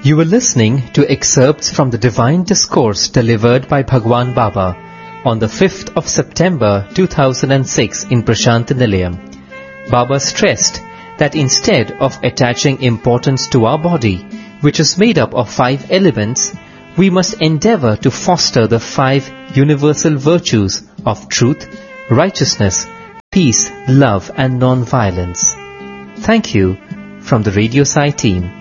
You were listening to excerpts from the Divine Discourse delivered by Bhagwan Baba on the 5th of September 2006 in Prashant Nilayam. Baba stressed that instead of attaching importance to our body, which is made up of 5 elements, we must endeavor to foster the 5 universal virtues of truth, righteousness, peace, love and non-violence. Thank you from the Radio Sai team.